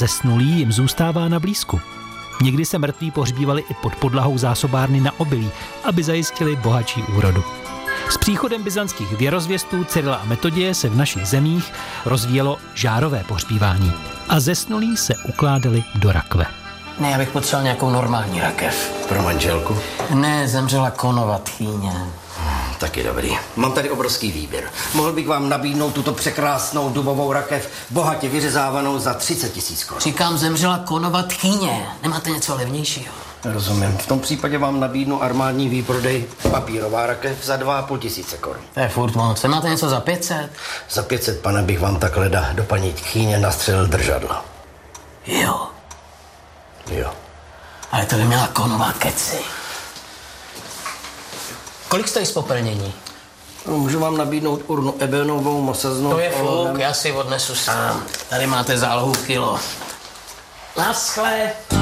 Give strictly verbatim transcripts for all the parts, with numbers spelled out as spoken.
zesnulý jim zůstává na blízku. Někdy se mrtví pohřbívali i pod podlahou zásobárny na obilí, aby zajistili bohatší úrodu. S příchodem byzantských věrozvěstů Cyrila a Metoděje se v našich zemích rozvíjelo žárové pohřbívání a zesnulí se ukládali do rakve. Ne, já bych potřeboval nějakou normální rakev. Pro manželku? Ne, zemřela konova tchýně. Taky dobrý. Mám tady obrovský výběr. Mohl bych vám nabídnout tuto překrásnou dubovou rakev, bohatě vyřezávanou za třicet tisíc korun. Říkám, zemřela konova tchýně. Nemáte něco levnějšího? Rozumím. V tom případě vám nabídnu armádní výprodej papírová rakev za dva a půl tisíce korun. To je furt moc. Máte něco za pět set? Za pět set, pane, bych vám takhle do paní tchýně nastřelil držadlo. Jo. Jo. Ale to by měla konova keci. Kolik stojí spopelnění? No, můžu vám nabídnout urnu ebenovou, mosaznou... To je fuk, já si odnesu sám. Tady máte zálohu kilo. Naschle.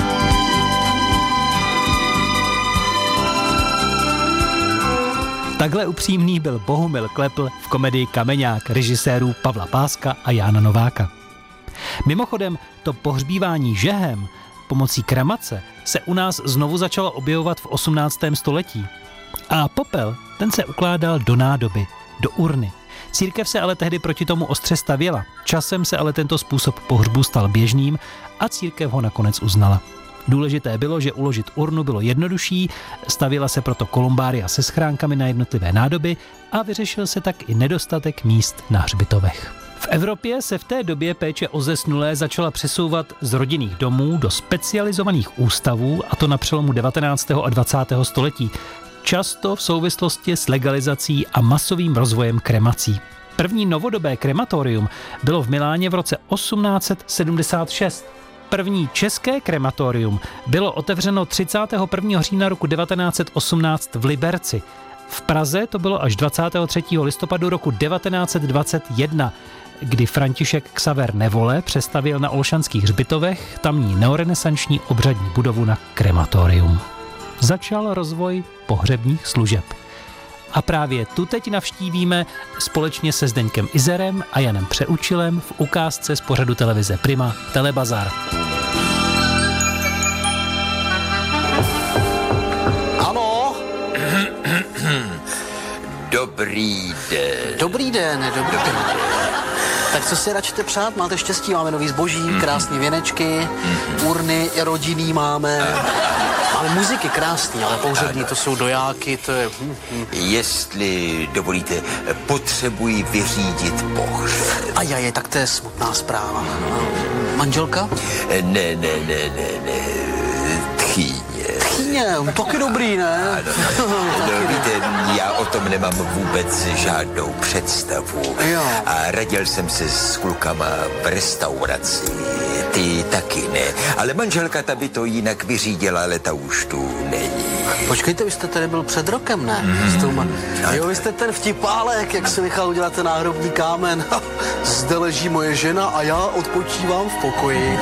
Takhle upřímný byl Bohumil Klepl v komedii Kameňák režisérů Pavla Páska a Jána Nováka. Mimochodem, to pohřbívání žehem pomocí kremace se u nás znovu začalo objevovat v osmnáctém století. A popel, ten se ukládal do nádoby, do urny. Církev se ale tehdy proti tomu ostře stavěla. Časem se ale tento způsob pohřbu stal běžným a církev ho nakonec uznala. Důležité bylo, že uložit urnu bylo jednodušší, stavěla se proto kolumbária se schránkami na jednotlivé nádoby a vyřešil se tak i nedostatek míst na hřbitovech. V Evropě se v té době péče o zesnulé začala přesouvat z rodinných domů do specializovaných ústavů, a to na přelomu devatenáctého a dvacátého století, často v souvislosti s legalizací a masovým rozvojem kremací. První novodobé krematorium bylo v Miláně v roce osmnáct set sedmdesát šest. První české krematorium bylo otevřeno třicátého prvního října roku devatenáct set osmnáct v Liberci. V Praze to bylo až dvacátého třetího listopadu roku devatenáct set dvacet jedna, kdy František Xaver Nevole přestavěl na Olšanských hřbitovech tamní neorenesanční obřadní budovu na krematorium. Začal rozvoj pohřebních služeb. A právě tu teď navštívíme společně se Zdeňkem Izerem a Janem Přeučilem v ukázce z pořadu televize Prima Telebazar. Ano? Dobrý den. Dobrý den, dobrý den. Tak co si radšíte přát? Máte štěstí, máme nový zboží, krásné věnečky, urny rodinný máme. Máme muziky krásný, ale pohřební to jsou dojáky, to je... Jestli dovolíte, potřebuji vyřídit pohřeb. A já je, tak to je smutná zpráva. Manželka? Ne, ne, ne, ne, ne. Tchýně. Tchýně, taky dobrý, ne? Ano, no, víte, já o tom nemám vůbec žádnou představu. Jo. A radil jsem se s klukama v restauraci. Ty taky ne. Ale manželka ta by to jinak vyřídila, ale ta už tu není. Počkejte, vy jste tady byl před rokem, ne? Mm-hmm. Jo, vy jste ten vtipálek, jak si nechal udělat ten náhrobní kámen. Zde leží moje žena a já odpočívám v pokoji.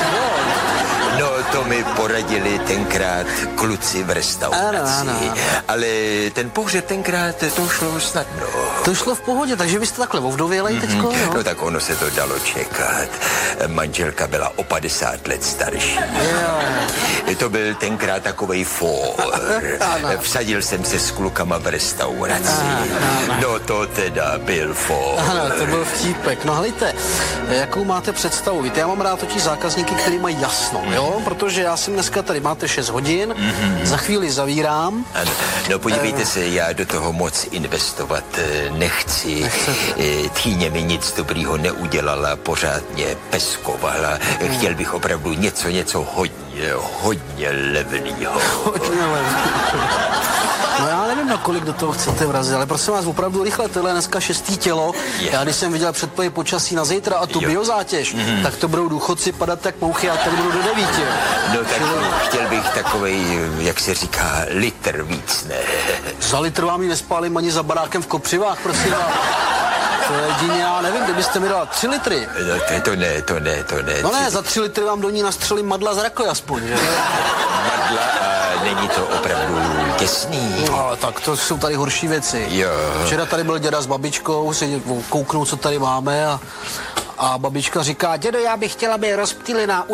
No, to mi poradili tenkrát kluci v restauraci. Ano, ano. Ale ten pohřeb tenkrát, to šlo snadno. To šlo v pohodě, takže vy jste takhle ovdovělej teďko, Mm-hmm. no? No tak ono se to dalo čekat. Manželka byla o padesát let starší. Jo. To byl tenkrát takovej fór. Vsadil jsem se s klukama v restauraci. No to teda byl fór. Ano, to byl vtípek. No helejte, jakou máte představu? Víte, já mám rád totiž zákazníky, kteří mají jasno, jo? Protože já jsem dneska tady, máte šest hodin, mm-hmm. za chvíli zavírám. Ano. No podívejte uh, se, já do toho moc investovat nechci. Nechcete. Tchýně mi nic dobrýho neudělala, pořádně peskovala. Chtěl bych opravdu něco, něco hodně, hodně levnýho. Hodně levnýho. No já nevím, na kolik do toho chcete vrazit, ale prosím vás, opravdu rychle, tohle je dneska šestý tělo. Je. Já když jsem viděl předpověď počasí na zítra a tu Jo. biozátěž, mm. tak to budou důchodci padat jak mouchy a tady budou do devíti. No tak chtěl bych takovej, jak se říká, litr víc, ne? Za litr vám ji nespálím ani za barákem v Kopřivách, prosím vás. To je jedině, já nevím, kdybyste mi dala tři litry. No to, to ne, to ne, to ne. No ne, za tři litry vám do ní nastřelím madla z rakoj aspoň, že? Madla a není to opravdu těsný. No, tak to jsou tady horší věci. Jo. Včera tady byl děda s babičkou, si kouknou, co tady máme a, a babička říká, dědo, já bych chtěla, aby rozptýlina